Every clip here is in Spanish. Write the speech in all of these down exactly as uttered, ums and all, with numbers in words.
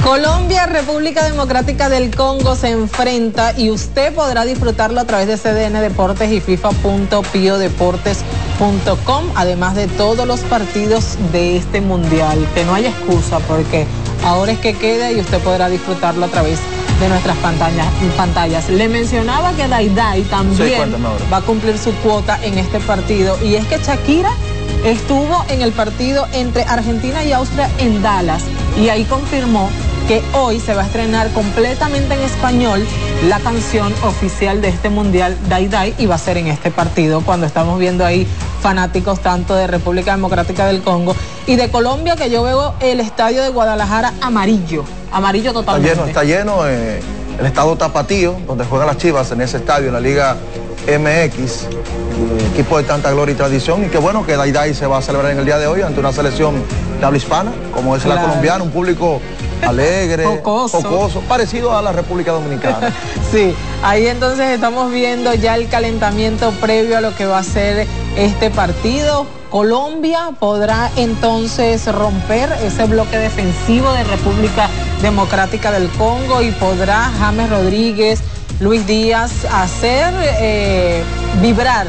Colombia, República Democrática del Congo se enfrenta y usted podrá disfrutarlo a través de C D N Deportes y FIFA punto pio deportes punto com, además de todos los partidos de este mundial. Que no haya excusa porque ahora es que queda y usted podrá disfrutarlo a través de nuestras pantallas. pantallas. Le mencionaba que Daidai también sí, va a cumplir su cuota en este partido, y es que Shakira estuvo en el partido entre Argentina y Austria en Dallas y ahí confirmó que hoy se va a estrenar completamente en español la canción oficial de este mundial, Daidai, y va a ser en este partido, cuando estamos viendo ahí fanáticos tanto de República Democrática del Congo y de Colombia, que yo veo el estadio de Guadalajara amarillo, amarillo totalmente. Está lleno, está lleno eh, el estado Tapatío, donde juegan las Chivas, en ese estadio, en la Liga M X, eh, equipo de tanta gloria y tradición, y qué bueno que Daidai se va a celebrar en el día de hoy ante una selección de habla hispana, como es claro. La colombiana, un público alegre, jocoso. jocoso, parecido a la República Dominicana. Sí, ahí entonces estamos viendo ya el calentamiento previo a lo que va a ser este partido. Colombia podrá entonces romper ese bloque defensivo de República Democrática del Congo y podrá James Rodríguez, Luis Díaz hacer eh, vibrar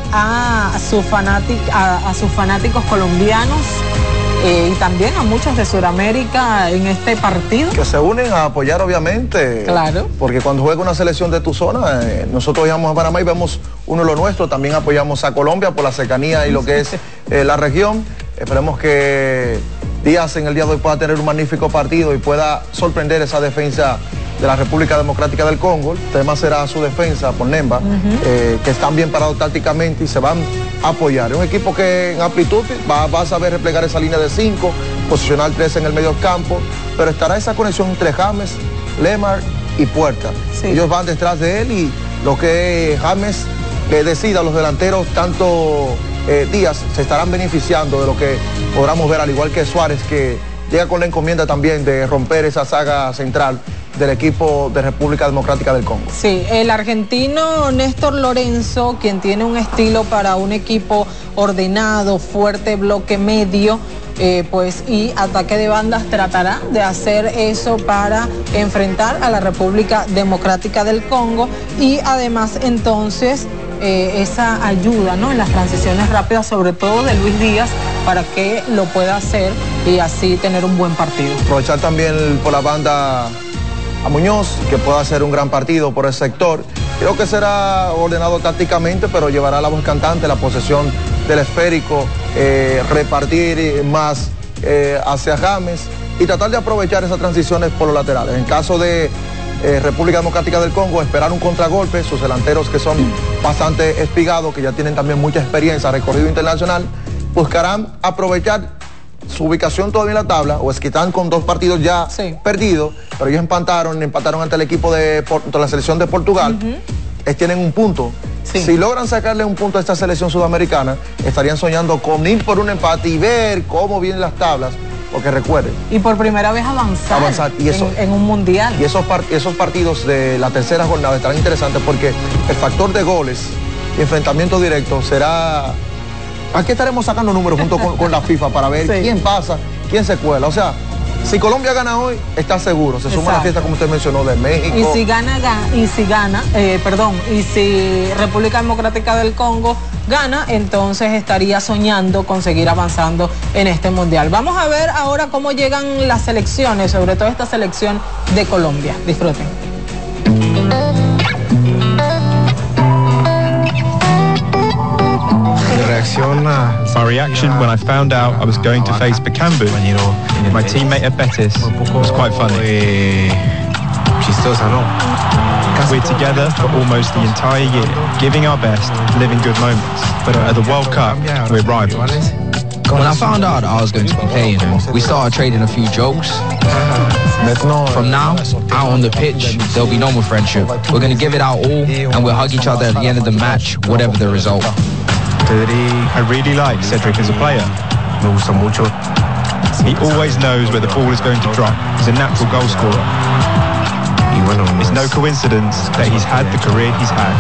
a, su fanátic, a, a sus fanáticos colombianos. Eh, y también a muchos de Sudamérica en este partido. Que se unen a apoyar, obviamente. Claro. Porque cuando juega una selección de tu zona, eh, nosotros viajamos a Panamá y vemos uno de los nuestros, también apoyamos a Colombia por la cercanía y lo que es eh, la región. Esperemos que Díaz en el día de hoy pueda tener un magnífico partido y pueda sorprender esa defensa de la República Democrática del Congo. El tema será su defensa por Nemba, uh-huh. eh, que están bien parados tácticamente y se van a apoyar. Es un equipo que en amplitud va, va a saber replegar esa línea de cinco, posicionar tres en el medio campo, pero estará esa conexión entre James, Lemar y Puerta. Sí. Ellos van detrás de él y lo que James eh, decida, los delanteros, tanto eh, Díaz, se estarán beneficiando de lo que podamos ver, al igual que Suárez, que llega con la encomienda también de romper esa saga central del equipo de República Democrática del Congo. Sí, el argentino Néstor Lorenzo, quien tiene un estilo para un equipo ordenado, fuerte, bloque medio, eh, pues y ataque de bandas, tratará de hacer eso para enfrentar a la República Democrática del Congo y además entonces eh, esa ayuda, ¿no?, en las transiciones rápidas, sobre todo de Luis Díaz, para que lo pueda hacer y así tener un buen partido. Aprovechar también por la banda a Muñoz, que pueda hacer un gran partido por el sector. Creo que será ordenado tácticamente, pero llevará la voz cantante, la posesión del esférico, eh, repartir más eh, hacia James y tratar de aprovechar esas transiciones por los laterales. En caso de eh, República Democrática del Congo, esperar un contragolpe, sus delanteros que son bastante espigados, que ya tienen también mucha experiencia, recorrido internacional, buscarán aprovechar su ubicación todavía en la tabla, o es que están con dos partidos ya sí. perdidos, pero ellos empataron, empataron ante el equipo de, de la selección de Portugal, uh-huh. ellos tienen un punto. Sí. Si logran sacarle un punto a esta selección sudamericana, estarían soñando con ir por un empate y ver cómo vienen las tablas, porque recuerden. Y por primera vez avanzar, avanzar. Y eso, en, en un mundial. Y esos, part esos partidos de la tercera jornada estarán interesantes porque el factor de goles y enfrentamiento directo será... Aquí estaremos sacando números junto con, con la FIFA para ver sí. quién pasa, quién se cuela. O sea, si Colombia gana hoy, está seguro. Se suma a la fiesta, como usted mencionó, de México. Y si gana, gana y si gana, eh, perdón, y si República Democrática del Congo gana, entonces estaría soñando con seguir avanzando en este mundial. Vamos a ver ahora cómo llegan las selecciones, sobre todo esta selección de Colombia. Disfruten. My reaction when I found out I was going to face Bakambu, my teammate at Betis, was quite funny. We're together for almost the entire year, giving our best, living good moments. But at the World Cup, we're rivals. When I found out I was going to be playing, we started trading a few jokes. From now, out on the pitch, there'll be no more friendship. We're going to give it our all, and we'll hug each other at the end of the match, whatever the result. I really like Cedric as a player. He always knows where the ball is going to drop. He's a natural goal scorer. It's no coincidence that he's had the career he's had.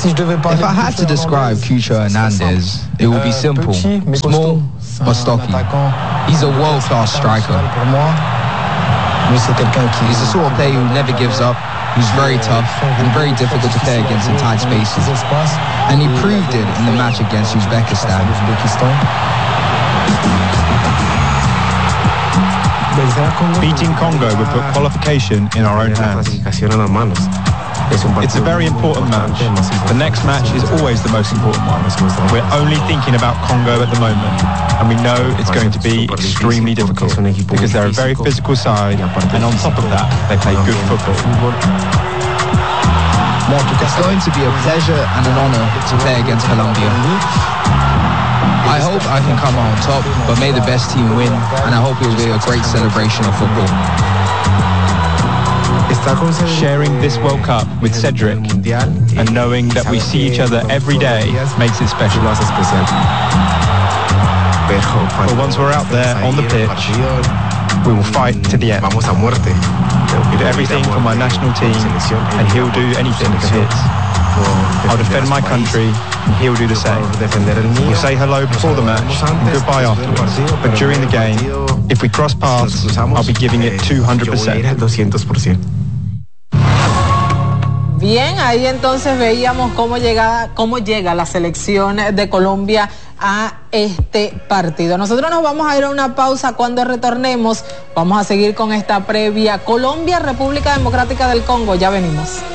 If I had to describe Cucho Hernandez, it would be simple, small, but stocky. He's a world-class striker. He's the sort of player who never gives up, who's very tough and very difficult to play against in tight spaces. And he proved it in the match against Uzbekistan. Beating Congo would put qualification in our own hands. It's a very important match. The next match is always the most important one. We're only thinking about Congo at the moment, and we know it's going to be extremely difficult because they're a very physical side, and on top of that, they play good football. It's going to be a pleasure and an honor to play against Colombia. I hope I can come out on top, but may the best team win, and I hope it will be a great celebration of football. Sharing this World Cup with Cedric and knowing that we see each other every day makes it special. But once we're out there on the pitch, we will fight to the end. We'll do everything for my national team, and he'll do anything for his. I'll defend my country, and he'll do the same. We'll say hello before the match and goodbye afterwards. But during the game, if we cross paths, I'll be giving it two hundred percent. Bien, ahí entonces veíamos cómo llega, cómo llega la selección de Colombia a este partido. Nosotros nos vamos a ir a una pausa. Cuando retornemos, vamos a seguir con esta previa Colombia, República Democrática del Congo. Ya venimos.